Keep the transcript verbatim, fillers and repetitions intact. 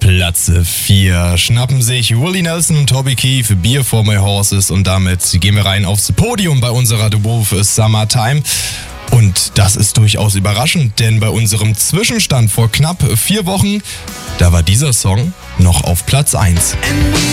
Platz vier schnappen sich Willie Nelson und Toby Keith Beer for My Horses und damit gehen wir rein aufs Podium bei unserer The Wolf Summertime. Und das ist durchaus überraschend, denn bei unserem Zwischenstand vor knapp vier Wochen, da war dieser Song noch auf Platz eins.